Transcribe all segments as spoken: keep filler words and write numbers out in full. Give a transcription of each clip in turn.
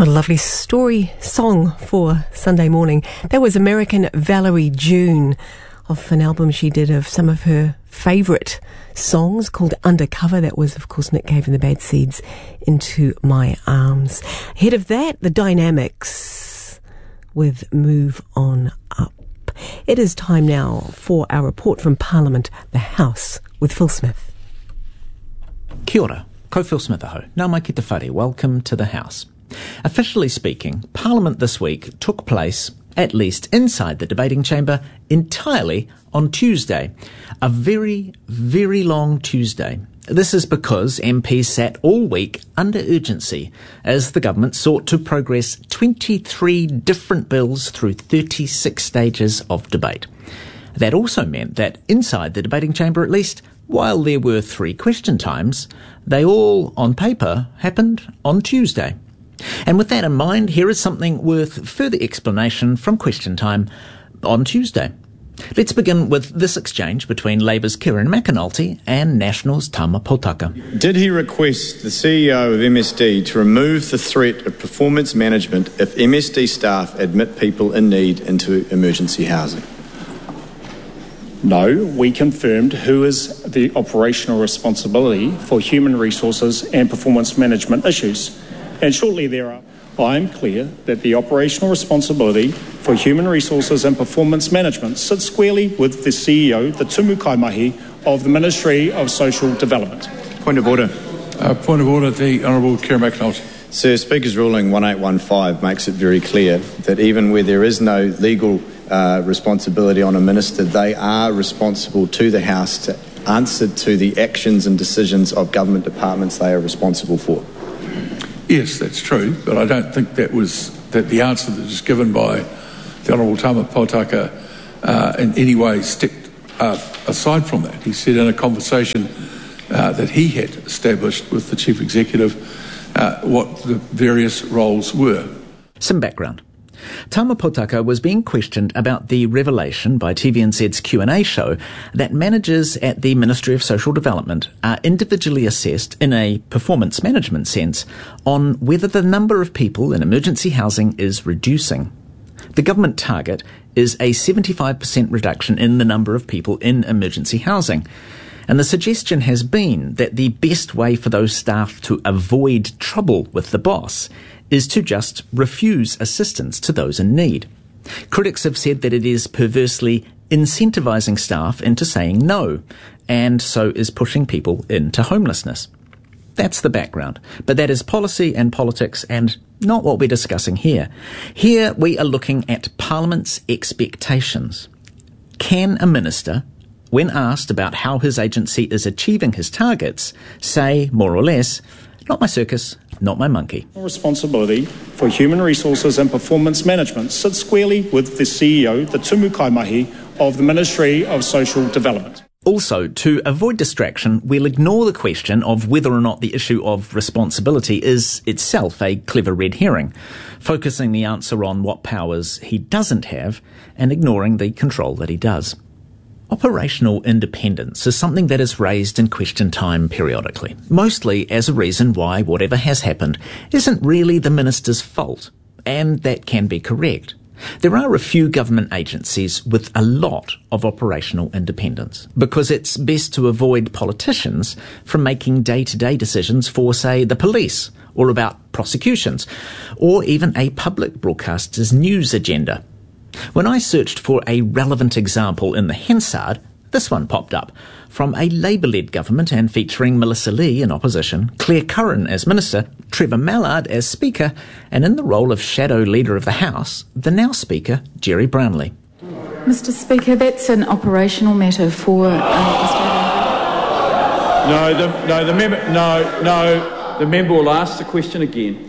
What a lovely story song for Sunday morning. That was American Valerie June off an album she did of some of her favourite songs called Undercover. That was, of course, Nick Cave and the Bad Seeds, Into My Arms. Ahead of that, the Dynamics with Move On Up. It is time now for our report from Parliament, the House, with Phil Smith. Kia ora, ko Phil Smith aho. Nā mai ki te whare. Welcome to the House. Officially speaking, Parliament this week took place, at least inside the debating chamber, entirely on Tuesday. A very, very long Tuesday. This is because M Ps sat all week under urgency as the government sought to progress twenty-three different bills through thirty-six stages of debate. That also meant that inside the debating chamber, at least, while there were three question times, they all, on paper, happened on Tuesday. And with that in mind, here is something worth further explanation from question time on Tuesday. Let's begin with this exchange between Labour's Kieran McAnulty and National's Tama Potaka. Did he request the C E O of M S D to remove the threat of performance management if M S D staff admit people in need into emergency housing? No, we confirmed who is the operational responsibility for human resources and performance management issues. And shortly thereafter, I am clear that the operational responsibility for human resources and performance management sits squarely with the C E O, the tumu kaimahi, of the Ministry of Social Development. Point of order. Uh, point of order, the Honourable Kieran McAnulty. Sir, Speaker's ruling one eight one five makes it very clear that even where there is no legal uh, responsibility on a minister, they are responsible to the House to answer to the actions and decisions of government departments they are responsible for. Yes, that's true, but I don't think that was that the answer that was given by the Honourable Tama Potaka uh, in any way stepped uh, aside from that. He said in a conversation uh, that he had established with the Chief Executive uh, what the various roles were. Some background. Tama Potaka was being questioned about the revelation by T V N Z's Q and A show that managers at the Ministry of Social Development are individually assessed in a performance management sense on whether the number of people in emergency housing is reducing. The government target is a seventy-five percent reduction in the number of people in emergency housing. And the suggestion has been that the best way for those staff to avoid trouble with the boss is to just refuse assistance to those in need. Critics have said that it is perversely incentivising staff into saying no, and so is pushing people into homelessness. That's the background. But that is policy and politics and not what we're discussing here. Here we are looking at Parliament's expectations. Can a minister, when asked about how his agency is achieving his targets, say, more or less, not my circus, not my monkey? Responsibility for human resources and performance management sits squarely with the C E O, the tumu kaimahi, of the Ministry of Social Development. Also, to avoid distraction, we'll ignore the question of whether or not the issue of responsibility is itself a clever red herring, focusing the answer on what powers he doesn't have and ignoring the control that he does. Operational independence is something that is raised in question time periodically, mostly as a reason why whatever has happened isn't really the minister's fault, and that can be correct. There are a few government agencies with a lot of operational independence, because it's best to avoid politicians from making day-to-day decisions for, say, the police, or about prosecutions, or even a public broadcaster's news agenda. When I searched for a relevant example in the Hansard, this one popped up. From a Labour-led government and featuring Melissa Lee in opposition, Claire Curran as Minister, Trevor Mallard as Speaker, and in the role of Shadow Leader of the House, the now Speaker, Jerry Brownlee. Mister Speaker, that's an operational matter for uh, Australia. No, the, no, the member, no, no, the member will ask the question again.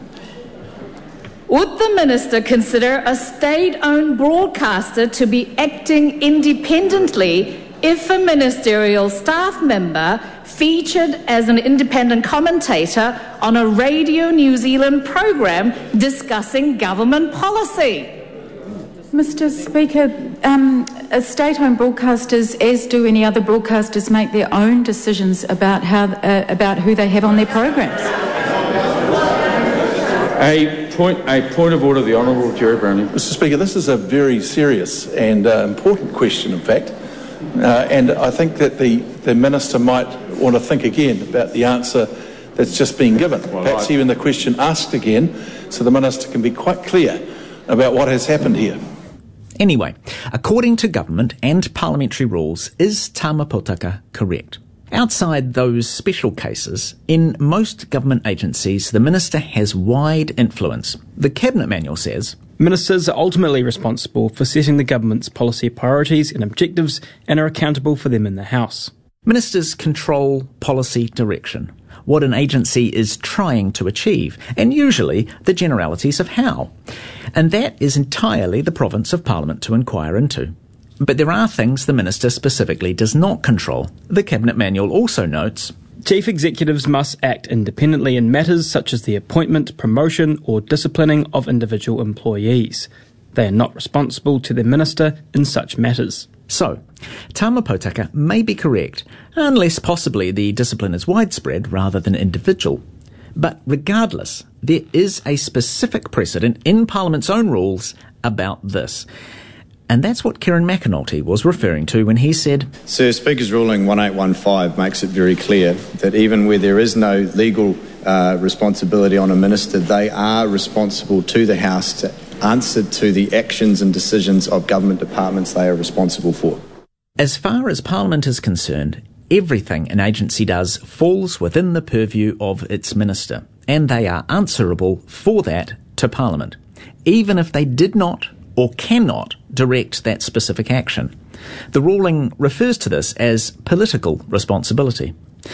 Would the Minister consider a state-owned broadcaster to be acting independently if a ministerial staff member featured as an independent commentator on a Radio New Zealand program discussing government policy? Mister Speaker, um, state-owned broadcasters, as do any other broadcasters, make their own decisions about how uh, about who they have on their programs. A point, a point of order, the Honourable Jerry Brownlee. Mister Speaker, this is a very serious and uh, important question, in fact, uh, and I think that the, the Minister might want to think again about the answer that's just been given. Well, Perhaps I... even the question asked again, so the Minister can be quite clear about what has happened here. Anyway, according to government and parliamentary rules, is Tama Potaka correct? Outside those special cases, in most government agencies, the Minister has wide influence. The Cabinet Manual says, Ministers are ultimately responsible for setting the government's policy priorities and objectives and are accountable for them in the House. Ministers control policy direction, what an agency is trying to achieve, and usually the generalities of how. And that is entirely the province of Parliament to inquire into. But there are things the Minister specifically does not control. The Cabinet Manual also notes, Chief Executives must act independently in matters such as the appointment, promotion or disciplining of individual employees. They are not responsible to the Minister in such matters. So, Tama Potaka may be correct, unless possibly the discipline is widespread rather than individual. But regardless, there is a specific precedent in Parliament's own rules about this. And that's what Kieran McAnulty was referring to when he said, Sir, Speaker's ruling one eight one five makes it very clear that even where there is no legal uh, responsibility on a minister, they are responsible to the House to answer to the actions and decisions of government departments they are responsible for. As far as Parliament is concerned, everything an agency does falls within the purview of its minister, and they are answerable for that to Parliament, even if they did not or cannot direct that specific action. The ruling refers to this as political responsibility.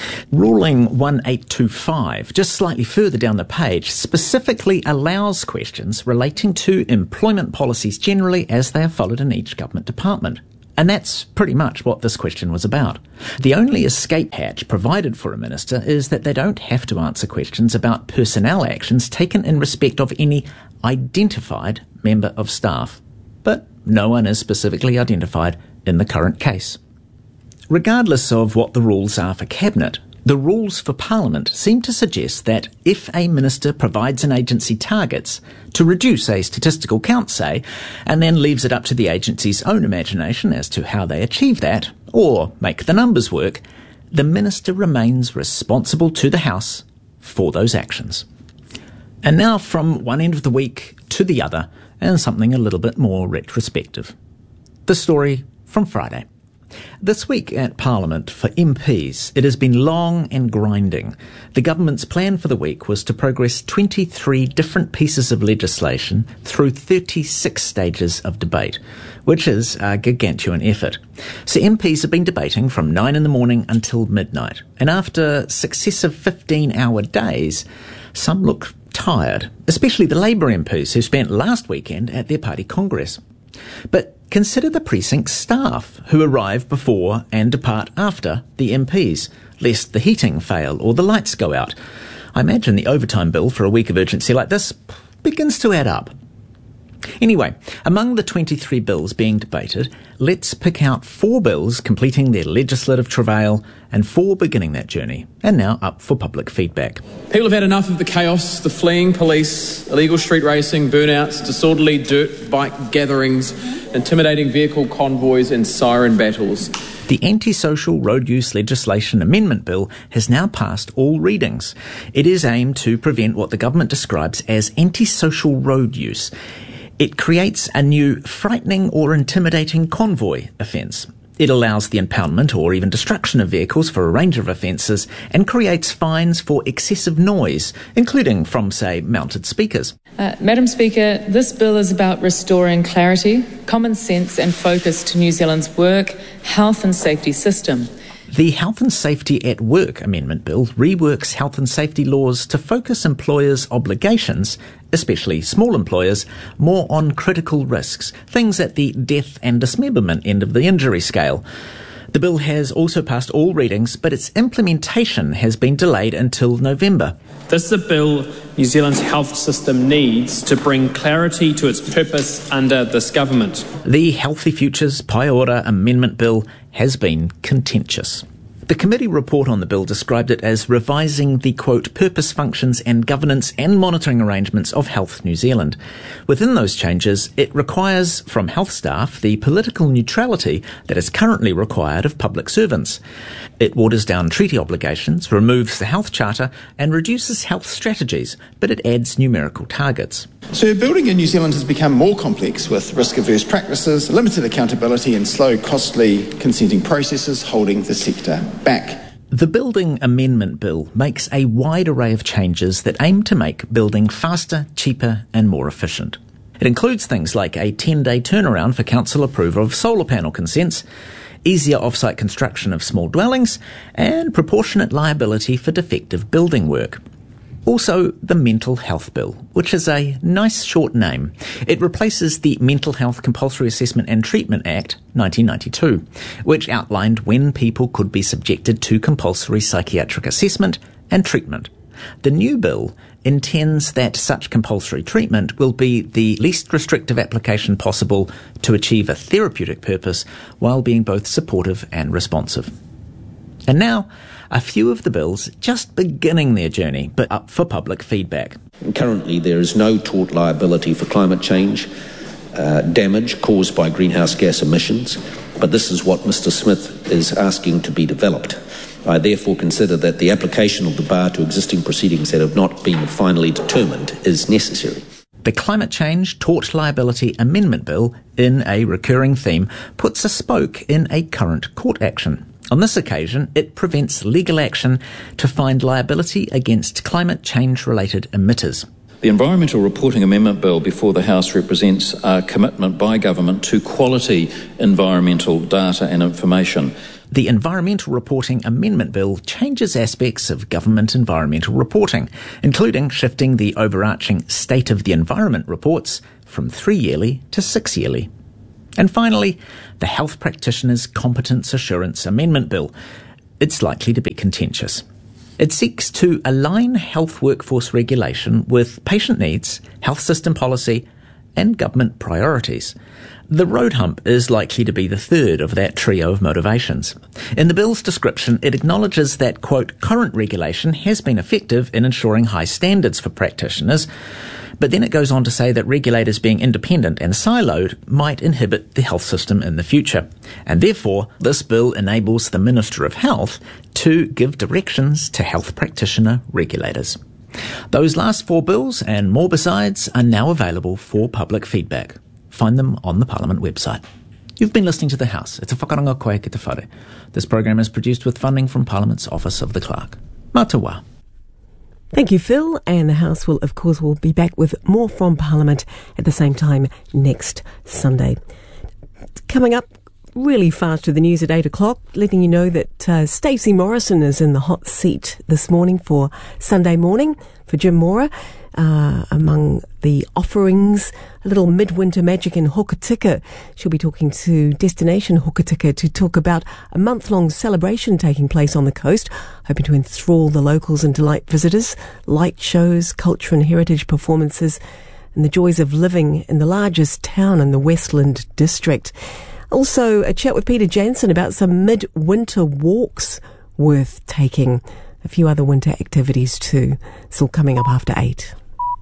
Ruling one eight two five, just slightly further down the page, specifically allows questions relating to employment policies generally as they are followed in each government department. And that's pretty much what this question was about. The only escape hatch provided for a minister is that they don't have to answer questions about personnel actions taken in respect of any identified member of staff. But no one is specifically identified in the current case. Regardless of what the rules are for Cabinet, the rules for Parliament seem to suggest that if a minister provides an agency targets to reduce a statistical count, say, and then leaves it up to the agency's own imagination as to how they achieve that, or make the numbers work, the minister remains responsible to the House for those actions. And now from one end of the week to the other, and something a little bit more retrospective. The story from Friday. This week at Parliament for M Ps, it has been long and grinding. The government's plan for the week was to progress twenty-three different pieces of legislation through thirty-six stages of debate, which is a gargantuan effort. So M Ps have been debating from nine in the morning until midnight, and after successive fifteen-hour days, some look tired, especially the Labour M Ps who spent last weekend at their party congress. But consider the precinct staff who arrive before and depart after the M Ps, lest the heating fail or the lights go out. I imagine the overtime bill for a week of urgency like this begins to add up. Anyway, among the twenty-three bills being debated, let's pick out four bills completing their legislative travail and four beginning that journey, and now up for public feedback. People have had enough of the chaos, the fleeing police, illegal street racing, burnouts, disorderly dirt bike gatherings, intimidating vehicle convoys and siren battles. The Antisocial Road Use Legislation Amendment Bill has now passed all readings. It is aimed to prevent what the government describes as antisocial road use. It creates a new frightening or intimidating convoy offence. It allows the impoundment or even destruction of vehicles for a range of offences and creates fines for excessive noise, including from, say, mounted speakers. Uh, Madam Speaker, this bill is about restoring clarity, common sense and focus to New Zealand's work, health and safety system. The Health and Safety at Work Amendment Bill reworks health and safety laws to focus employers' obligations, especially small employers, more on critical risks, things at the death and dismemberment end of the injury scale. The bill has also passed all readings, but its implementation has been delayed until November. This is a bill New Zealand's health system needs to bring clarity to its purpose under this government. The Healthy Futures Pai Ora Amendment Bill has been contentious. The committee report on the bill described it as revising the, quote, purpose, functions and governance and monitoring arrangements of Health New Zealand. Within those changes, it requires from health staff the political neutrality that is currently required of public servants. It waters down treaty obligations, removes the health charter and reduces health strategies, but it adds numerical targets. So building in New Zealand has become more complex with risk-averse practices, limited accountability and slow, costly consenting processes holding the sector back. The Building Amendment Bill makes a wide array of changes that aim to make building faster, cheaper and more efficient. It includes things like a ten-day turnaround for council approval of solar panel consents, easier off-site construction of small dwellings, and proportionate liability for defective building work. Also, the Mental Health Bill, which is a nice short name. It replaces the Mental Health Compulsory Assessment and Treatment Act nineteen ninety-two, which outlined when people could be subjected to compulsory psychiatric assessment and treatment. The new bill intends that such compulsory treatment will be the least restrictive application possible to achieve a therapeutic purpose while being both supportive and responsive. And now, a few of the bills just beginning their journey, but up for public feedback. Currently, there is no tort liability for climate change uh, damage caused by greenhouse gas emissions, but this is what Mister Smith is asking to be developed. I therefore consider that the application of the bar to existing proceedings that have not been finally determined is necessary. The Climate Change Tort Liability Amendment Bill, in a recurring theme, puts a spoke in a current court action. On this occasion, it prevents legal action to find liability against climate change-related emitters. The Environmental Reporting Amendment Bill before the House represents a commitment by government to quality environmental data and information. The Environmental Reporting Amendment Bill changes aspects of government environmental reporting, including shifting the overarching State of the Environment reports from three-yearly to six-yearly. And finally, the Health Practitioners Competence Assurance Amendment Bill. It's likely to be contentious. It seeks to align health workforce regulation with patient needs, health system policy, and government priorities. The road hump is likely to be the third of that trio of motivations. In the bill's description, it acknowledges that, quote, current regulation has been effective in ensuring high standards for practitioners, but then it goes on to say that regulators being independent and siloed might inhibit the health system in the future. And therefore, this bill enables the Minister of Health to give directions to health practitioner regulators. Those last four bills and more besides are now available for public feedback. Find them on the Parliament website. You've been listening to The House. It's a whakaronga koe ki te whare. This program is produced with funding from Parliament's Office of the Clerk. Mā te wā. Thank you, Phil. And the House will, of course, will be back with more from Parliament at the same time next Sunday. Coming up really fast to the news at eight o'clock, letting you know that uh, Stacey Morrison is in the hot seat this morning for Sunday morning for Jim Mora. Uh, among the offerings, a little midwinter magic in Hokitika. She'll be talking to Destination Hokitika to talk about a month-long celebration taking place on the coast, hoping to enthrall the locals and delight visitors, light shows, culture and heritage performances, and the joys of living in the largest town in the Westland district. Also, a chat with Peter Jansen about some midwinter walks worth taking. A few other winter activities too. It's all coming up after eight.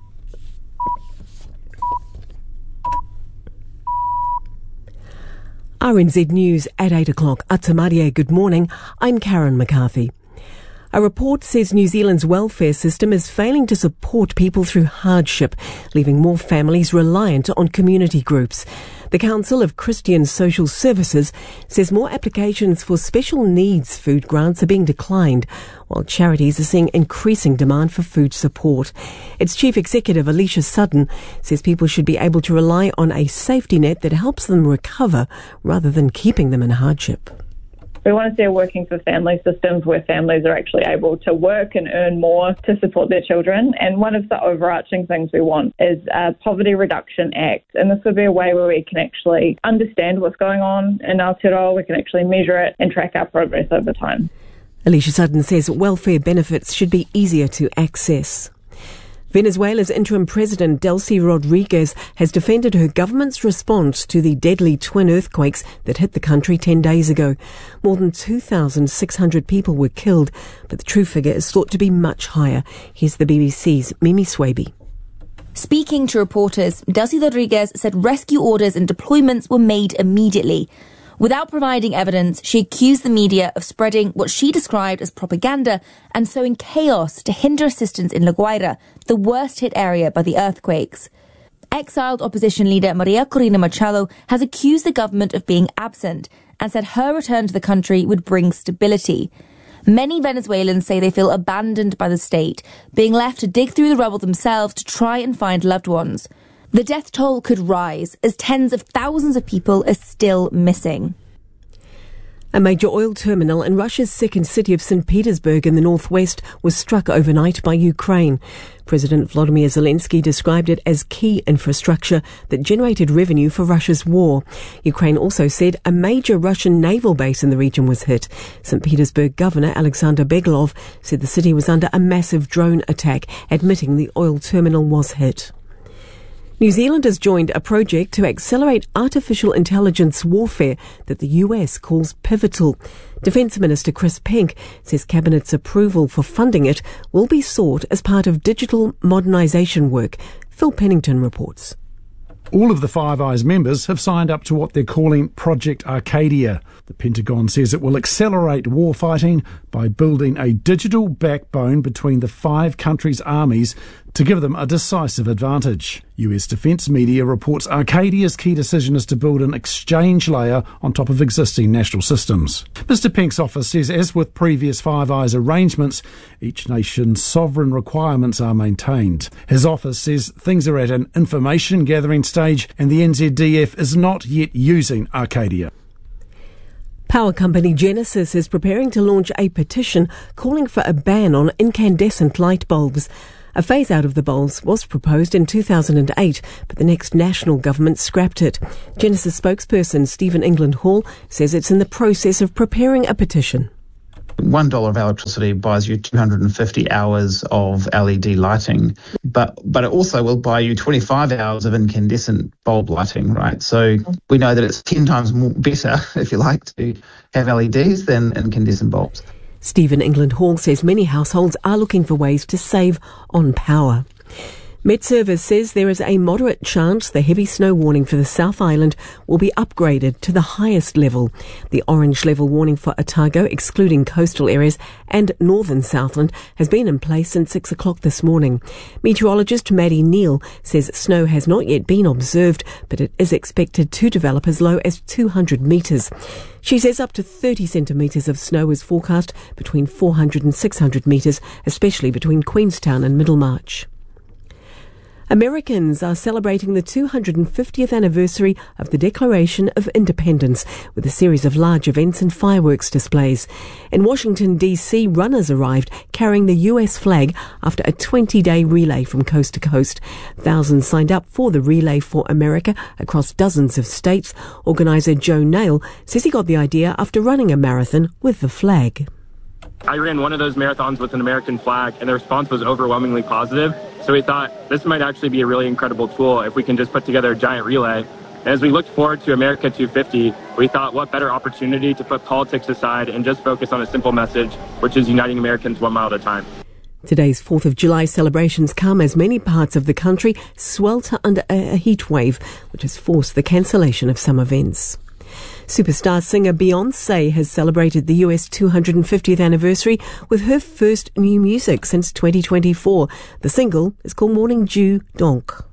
R N Z News at eight o'clock. Atamarie, good morning. I'm Karen McCarthy. A report says New Zealand's welfare system is failing to support people through hardship, leaving more families reliant on community groups. The Council of Christian Social Services says more applications for special needs food grants are being declined, while charities are seeing increasing demand for food support. Its Chief Executive, Alicia Sutton, says people should be able to rely on a safety net that helps them recover rather than keeping them in hardship. We want to see a working for family systems where families are actually able to work and earn more to support their children. And one of the overarching things we want is a Poverty Reduction Act. And this would be a way where we can actually understand what's going on in Aotearoa, we can actually measure it and track our progress over time. Alicia Sutton says welfare benefits should be easier to access. Venezuela's interim president, Delcy Rodriguez, has defended her government's response to the deadly twin earthquakes that hit the country ten days ago. More than two thousand six hundred people were killed, but the true figure is thought to be much higher. Here's the B B C's Mimi Swaby. Speaking to reporters, Delcy Rodriguez said rescue orders and deployments were made immediately. Without providing evidence, she accused the media of spreading what she described as propaganda and sowing chaos to hinder assistance in La Guaira, the worst hit area by the earthquakes. Exiled opposition leader Maria Corina Machado has accused the government of being absent and said her return to the country would bring stability. Many Venezuelans say they feel abandoned by the state, being left to dig through the rubble themselves to try and find loved ones. The death toll could rise as tens of thousands of people are still missing. A major oil terminal in Russia's second city of Saint Petersburg in the northwest was struck overnight by Ukraine. President Volodymyr Zelensky described it as key infrastructure that generated revenue for Russia's war. Ukraine also said a major Russian naval base in the region was hit. Saint Petersburg Governor Alexander Begolov said the city was under a massive drone attack, admitting the oil terminal was hit. New Zealand has joined a project to accelerate artificial intelligence warfare that the U S calls pivotal. Defence Minister Chris Penk says Cabinet's approval for funding it will be sought as part of digital modernisation work. Phil Pennington reports. All of the Five Eyes members have signed up to what they're calling Project Arcadia. The Pentagon says it will accelerate warfighting by building a digital backbone between the five countries' armies to give them a decisive advantage. U S defence media reports Arcadia's key decision is to build an exchange layer on top of existing national systems. Mister Penk's office says, as with previous Five Eyes arrangements, each nation's sovereign requirements are maintained. His office says things are at an information gathering stage and the N Z D F is not yet using Arcadia. Power company Genesis is preparing to launch a petition calling for a ban on incandescent light bulbs. A phase-out of the bulbs was proposed in two thousand eight, but the next national government scrapped it. Genesis spokesperson Stephen England Hall says it's in the process of preparing a petition. One dollar of electricity buys you two hundred fifty hours of L E D lighting, but but it also will buy you twenty-five hours of incandescent bulb lighting, right? So we know that it's ten times more better, if you like, to have L E Ds than incandescent bulbs. Stephen England Hall says many households are looking for ways to save on power. Met Service says there is a moderate chance the heavy snow warning for the South Island will be upgraded to the highest level. The orange level warning for Otago, excluding coastal areas, and northern Southland has been in place since six o'clock this morning. Meteorologist Maddie Neal says snow has not yet been observed, but it is expected to develop as low as two hundred metres. She says up to thirty centimetres of snow is forecast between four hundred and six hundred metres, especially between Queenstown and Middlemarch. Americans are celebrating the two hundred fiftieth anniversary of the Declaration of Independence with a series of large events and fireworks displays. In Washington, D C, runners arrived carrying the U S flag after a twenty-day relay from coast to coast. Thousands signed up for the Relay for America across dozens of states. Organiser Joe Nail says he got the idea after running a marathon with the flag. I ran one of those marathons with an American flag, and the response was overwhelmingly positive. So we thought this might actually be a really incredible tool if we can just put together a giant relay. And as we looked forward to America two fifty, we thought what better opportunity to put politics aside and just focus on a simple message, which is uniting Americans one mile at a time. Today's fourth of July celebrations come as many parts of the country swelter under a heat wave, which has forced the cancellation of some events. Superstar singer Beyoncé has celebrated the U S two hundred fiftieth anniversary with her first new music since twenty twenty-four. The single is called Morning Dew Donk.